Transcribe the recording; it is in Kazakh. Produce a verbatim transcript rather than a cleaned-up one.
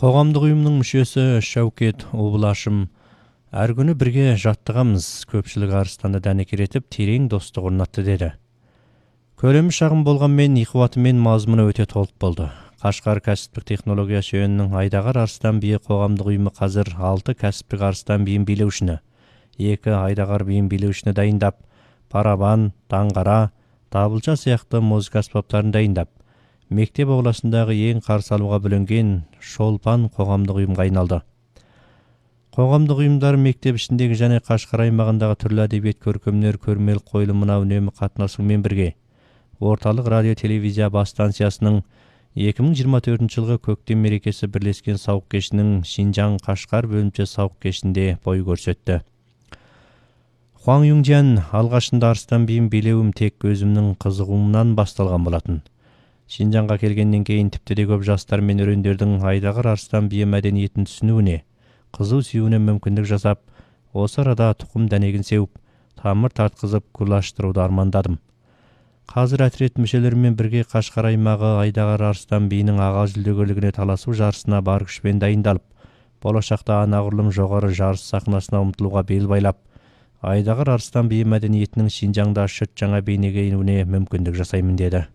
Қоғамдық ұйымның мүшесі Шәукет Облашым әр күні бірге жаттығамыз, көпшілік арыстанды дәнекер етіп, терең достық орнатты деді. Көлемі шағын болғанмен, иқуаты мен мазмұны өте толық болды. Қашқар кәсіптік технология шөйінінің Айдағар арыстан бие қоғамдық ұйымы қазір алты кәсіптік арыстан биін билеушіні, екі Айдағар биін билеушіні дайындап, парабан, таңғара, табылша сияқты музыка аспаптарын дайындап, мектеп ауласындағы ең қарсы алуға бүленген Шолпан қоғамдық ұйымға айналды. Қоғамдық ұйымдар мектеп ішіндегі және Қашқар аймағындағы түрлі әдебиет көркемдер көрмелік қойылымына үнемі қатынасумен бірге, орталық радио телевизия бас станциясының екі мың жиырма төртінші жылғы көктем мерекесі бірлескен сауық кешінің Шинжаң Қашқар бөлімше сауық кешінде бой көрсетті. Хуаң Юңжан алғашында арыстан биін билеуім тек өзімнің қызығуымнан басталған болатын. Шинжаңға келгеннен кейін тіпті де көп жастар мен өрендердің Айдағар арыстан бие мәдениетін түсінуіне, қызу сүюіне мүмкіндік жасап, осы арада тұқым дәнегін сеуіп, тамыр тартқызып күлаштыруды армандадым. Қазір әтрет мүшелерімен бірге Қашқар аймағы Айдағар арыстан биінің аға жүлдегерлігіне таласу жарысына бар күшпен дайындалып, болашақта анағұрлым жоғары жарыс сахнасына ұмтылуға бел байлап, Айдағар арыстан биі мәдениетінің Шинжаңда шыт жаңа бейнеге енуіне мүмкіндік жасаймын деді.